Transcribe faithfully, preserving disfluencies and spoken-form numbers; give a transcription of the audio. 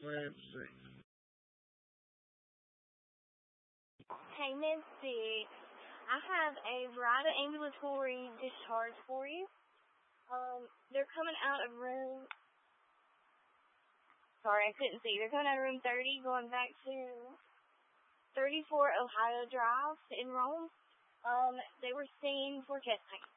Let's see. Hey, Misty. I have a Verida ambulatory discharge for you. Um, they're coming out of room... Sorry, I couldn't see. They're coming out of room thirty, going back to thirty-four Ohio Drive in Rome. Um, they were seen for chest pain.